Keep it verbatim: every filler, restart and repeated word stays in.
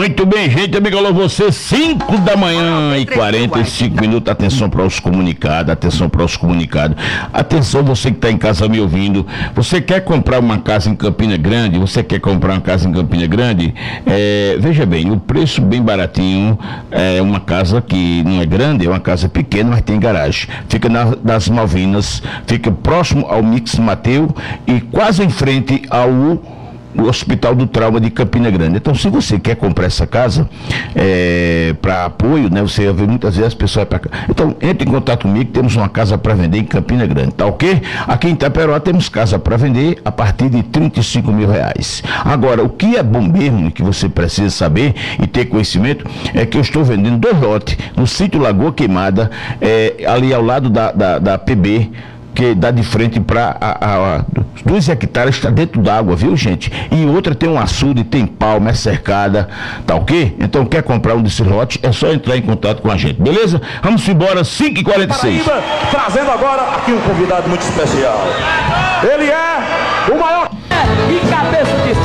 Muito bem, gente, amigo, alô, você, cinco da manhã e quarenta e cinco minutos, atenção para os comunicados, atenção para os comunicados, atenção você que está em casa me ouvindo, você quer comprar uma casa em Campina Grande, você quer comprar uma casa em Campina Grande, é, veja bem, o preço bem baratinho, é uma casa que não é grande, é uma casa pequena, mas tem garagem, fica na, nas Malvinas, fica próximo ao Mix Mateu e quase em frente ao o Hospital do Trauma de Campina Grande. Então, se você quer comprar essa casa é, para apoio, né? Você vê muitas vezes as pessoas para cá. Então, entre em contato comigo, temos uma casa para vender em Campina Grande, tá ok? Aqui em Itaperoá temos casa para vender a partir de trinta e cinco mil reais. Agora, o que é bom mesmo, que você precisa saber e ter conhecimento, é que eu estou vendendo dois lotes no sítio Lagoa Queimada, é, ali ao lado da, da, da P B, que dá de frente para dois hectares, está dentro d'água, viu, gente? E outra tem um açude, tem palma, é cercada, tá ok? Então quer comprar um desses lotes, é só entrar em contato com a gente, beleza? Vamos embora, cinco e quarenta e seis. Paraíba, trazendo agora aqui um convidado muito especial. Ele é o maior e cabeça de